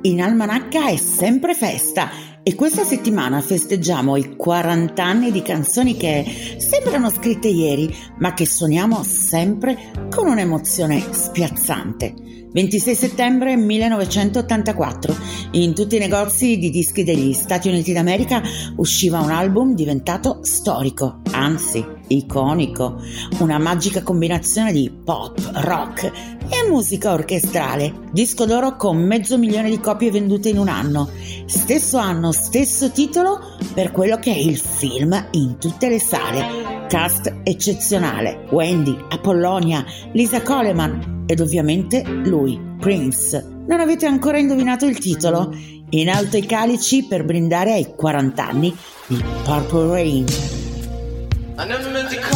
in almanacca è sempre festa e questa settimana festeggiamo i 40 anni di canzoni che sembrano scritte ieri, ma che suoniamo sempre con un'emozione spiazzante. 26 settembre 1984, in tutti i negozi di dischi degli Stati Uniti d'America usciva un album diventato storico, anzi iconico, una magica combinazione di pop, rock e musica orchestrale, disco d'oro con 500.000 di copie vendute in un anno, stesso anno, stesso titolo per quello che è il film in tutte le sale, cast eccezionale, Wendy, Apollonia, Lisa Coleman ed ovviamente lui, Prince. Non avete ancora indovinato il titolo? In alto i calici per brindare ai 40 anni di Purple Rain.